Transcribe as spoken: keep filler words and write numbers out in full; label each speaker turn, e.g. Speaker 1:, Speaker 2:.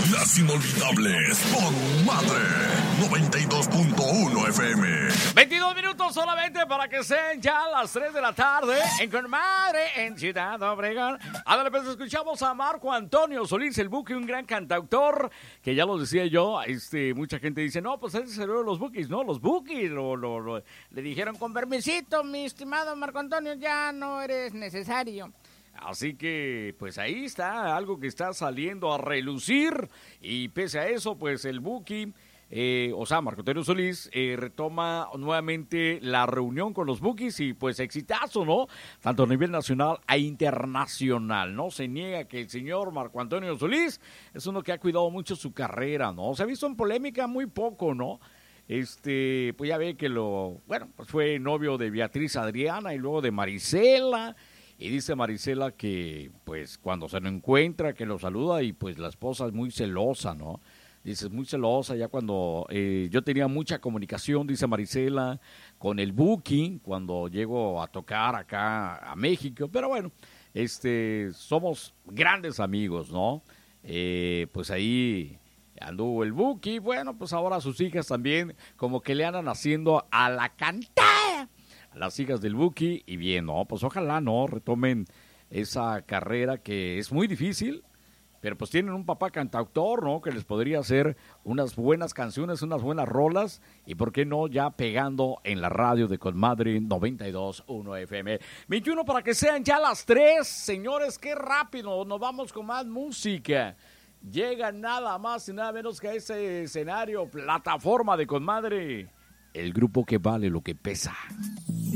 Speaker 1: Las inolvidables con Madre noventa y dos punto uno F M.
Speaker 2: veintidós minutos solamente para que sean ya las tres de la tarde en Con Madre en Ciudad Obregón. Ahora pues escuchamos a Marco Antonio Solís, el Buki, un gran cantautor, que ya lo decía yo, este, mucha gente dice, no, pues él se de los Bukis, no, los Bukis, lo, lo, lo, le dijeron, con permisito, mi estimado Marco Antonio, ya no eres necesario. Así que, pues ahí está, algo que está saliendo a relucir, y pese a eso, pues el Buki, eh, o sea, Marco Antonio Solís, eh, retoma nuevamente la reunión con los Bukis, y pues exitazo, ¿no? Tanto a nivel nacional e internacional, ¿no? Se niega que el señor Marco Antonio Solís es uno que ha cuidado mucho su carrera, ¿no? Se ha visto en polémica muy poco, ¿no? Este, pues ya ve que lo, bueno, pues fue novio de Beatriz Adriana y luego de Marisela. Y dice Marisela que, pues, cuando se lo encuentra, que lo saluda y, pues, la esposa es muy celosa, ¿no? Dice, es muy celosa, ya cuando eh, yo tenía mucha comunicación, dice Marisela, con el Buki, cuando llego a tocar acá a México. Pero bueno, este, somos grandes amigos, ¿no? Eh, pues ahí anduvo el Buki. Bueno, pues ahora sus hijas también como que le andan haciendo a la cantada. Las hijas del Buki, y bien, no, pues ojalá no retomen esa carrera que es muy difícil, pero pues tienen un papá cantautor, ¿no? Que les podría hacer unas buenas canciones, unas buenas rolas, y por qué no ya pegando en la radio de Conmadre noventa y dos punto uno F M. veintiuno para que sean ya las tres, señores, qué rápido, nos vamos con más música. Llega nada más y nada menos que a ese escenario, plataforma de Conmadre, el grupo que vale lo que pesa.